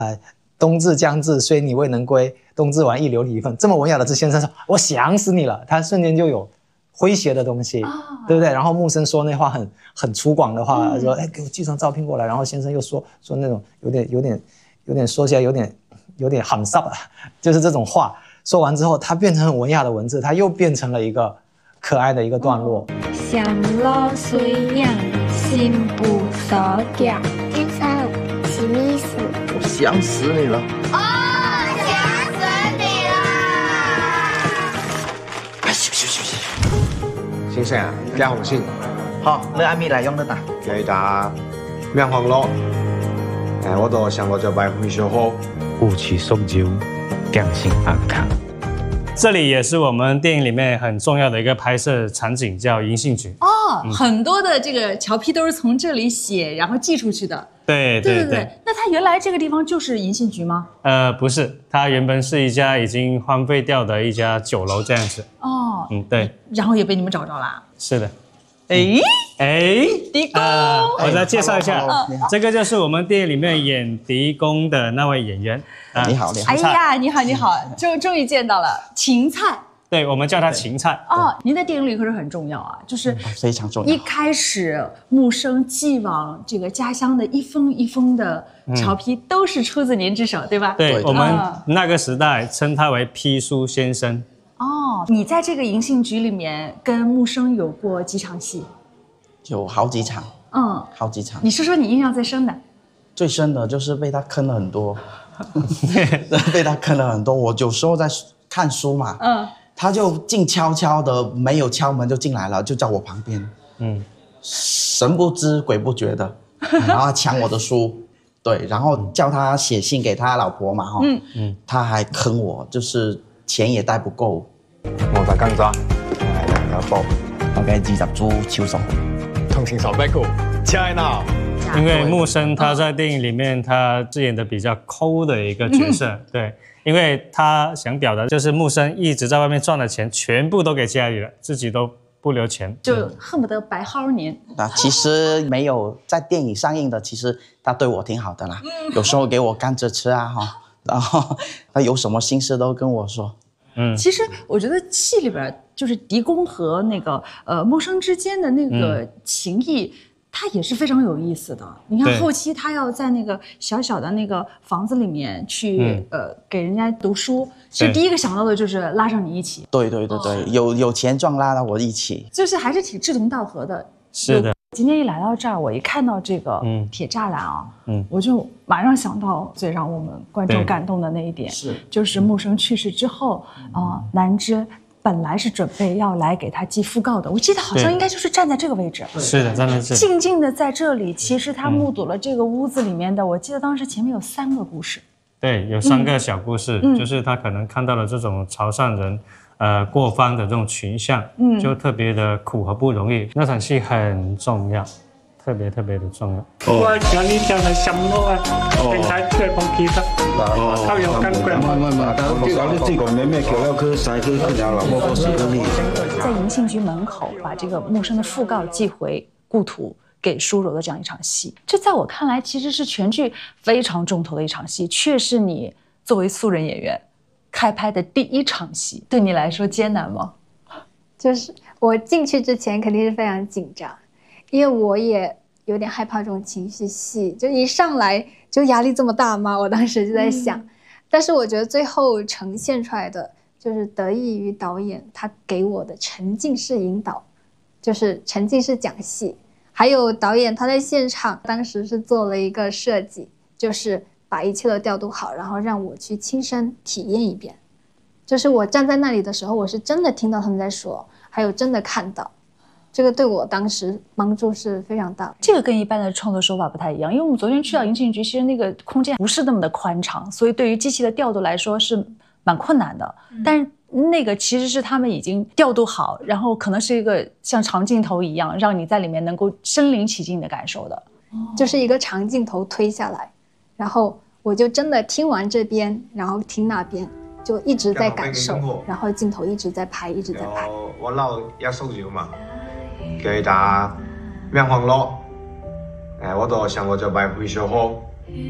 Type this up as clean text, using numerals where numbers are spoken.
冬至将至，虽你未能归，冬至完亦留你一份。这么文雅的字，先生说我想死你了，他瞬间就有诙谐的东西，对不对？然后木生说那话很粗犷的话，说给我寄张照片过来，然后先生又说那种有点说起来有点喊煞，就是这种话。说完之后，它变成很文雅的文字，它又变成了一个可爱的一个段落。 上路虽远，心不所见。天生什么意思？ 我想死你了。 哦，想死你了！ 哎，先生啊，加紅先。 好，你按米來用得打。 記得命黃樂。我度上個就拜非常好。 雾氣送酒，良心安康。 这里也是我们电影里面很重要的一个拍摄场景，叫银杏局。 很多的这个桥批都是从这里写，然后寄出去的。 对。 那它原来这个地方就是银杏局吗？ 不是，它原本是一家已经荒废掉的一家酒楼这样子。对。 然后也被你们找着了。 是的。 狄公， 我再介绍一下，这个就是我们电影里面演狄公的那位演员。 你好。 哎呀，你好，终于见到了芹菜。 对，我们叫他芹菜。 您在电影里可是很重要啊，就是非常重要。 一开始木生寄往这个家乡的一封一封的潮批，都是出自您之手，对吧？ 对，我们那个时代称他为批书先生。 你在这个银杏局里面跟木生有过几场戏？ 有好几场。好几场。 你说你印象最深的？ 最深的就是被他坑了很多。被他坑了很多。我有时候在看书嘛，他就静悄悄的，没有敲门就进来了，就在我旁边，神不知鬼不觉的，然后抢我的书，对，然后叫他写信给他老婆嘛，他还坑我，就是钱也带不够。 我在更渣，2部， 大概20株秋爽， 同情手背股，加闹。 因为木生他在电影里面他饰演的比较抠的一个角色，对，因为他想表达就是木生一直在外面赚的钱全部都给家里了，自己都不留钱， 就恨不得白薅您。 其实没有在电影上映的，其实他对我挺好的啦，有时候给我甘蔗吃啊，然后他有什么心事都跟我说。 其实我觉得戏里边就是狄公和那个木生之间的那个情谊。他也是非常有意思的。你看后期他要在那个小小的那个房子里面去给人家读书，其实第一个想到的就是拉上你一起。 对，有钱赚拉到我一起， 就是还是挺志同道合的。 是的。 今天一来到这儿，我一看到这个铁栅栏啊，我就马上想到最让我们观众感动的那一点，就是木生去世之后南枝本来是准备要来给他寄讣告的，我记得好像应该就是站在这个位置。 是的，站在这里， 静静的在这里。其实他目睹了这个屋子里面的，我记得当时前面有3个故事。 对，有3个小故事，就是他可能看到了这种潮汕人，过方的这种群像，就特别的苦和不容易。那场戏很重要。特别的重要。 我讲你讲的什么啊？平台推广其實他有跟佢。 在银杏局门口把这个木生的讣告寄回故土给舒柔的这样一场戏，这在我看来其实是全剧非常重头的一场戏，却是你作为素人演员开拍的第1场戏，对你来说艰难吗？ 就是我进去之前肯定是非常紧张。因为我也有点害怕这种情绪戏，就一上来就压力这么大吗？我当时就在想，但是我觉得最后呈现出来的就是得益于导演他给我的沉浸式引导，就是沉浸式讲戏，还有导演他在现场当时是做了一个设计，就是把一切都调度好，然后让我去亲身体验一遍。就是我站在那里的时候，我是真的听到他们在说，还有真的看到。这个对我当时帮助是非常大的。 这个跟一般的创作手法不太一样，因为我们昨天去到银杏局，其实那个空间不是那么的宽敞，所以对于机器的调度来说是蛮困难的。但是那个其实是他们已经调度好，然后可能是一个像长镜头一样，让你在里面能够身临其境的感受的， 就是一个长镜头推下来，然后我就真的听完这边，然后听那边，就一直在感受，然后镜头一直在拍，一直在拍。 我撈一蘇少嘛。記得命黃樂，我度上個就拜非常好。